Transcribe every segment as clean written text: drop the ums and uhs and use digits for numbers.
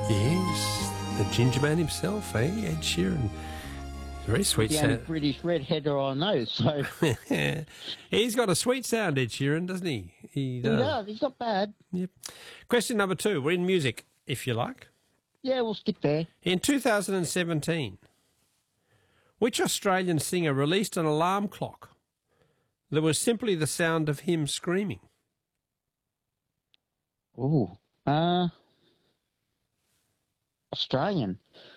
Yes, the Ginger Man himself, eh? Ed Sheeran. Very sweet The only sound. British redheader I know, so He's got a sweet sound, Ed Sheeran, doesn't he? He he does. does. He's not bad. Yep. Question number 2. We're in music, if you like. Yeah, we'll stick there. In 2017, which Australian singer released an alarm clock that was simply the sound of him screaming? Ooh. Australian.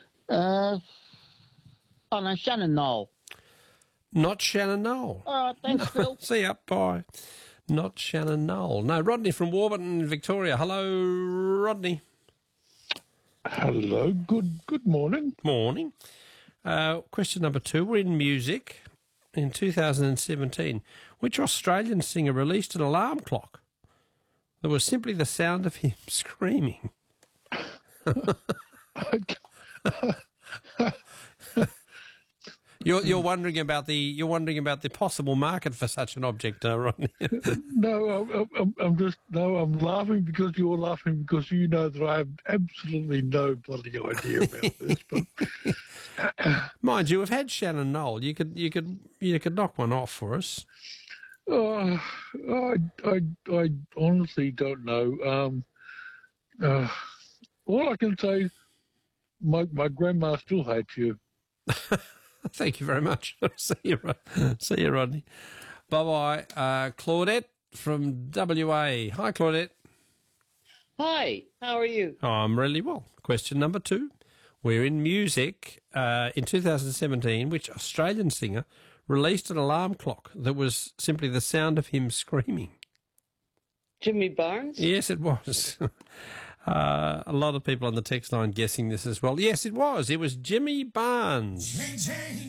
Oh, no, Shannon Knoll. Not Shannon Knoll. All right, thanks, Phil. See ya, bye. Not Shannon Knoll. No, Rodney from Warburton, Victoria. Hello, Rodney. Hello, good morning. Morning. Question number 2. We're in music. In 2017, which Australian singer released an alarm clock that was simply the sound of him screaming? You're wondering about the possible market for such an object, Rodney. No, I'm laughing because you're laughing because you know that I have absolutely no bloody idea about this. But Mind you, we've had Shannon Knoll. You could knock one off for us. I honestly don't know. All I can say, my grandma still hates you. Thank you very much. See you, Rodney. Bye-bye. Claudette from WA. Hi, Claudette. Hi, how are you? I'm really well. Question number 2. We're in music. In 2017, which Australian singer released an alarm clock that was simply the sound of him screaming? Jimmy Barnes? Yes, it was. A lot of people on the text line guessing this as well. Yes, it was. It was Jimmy Barnes.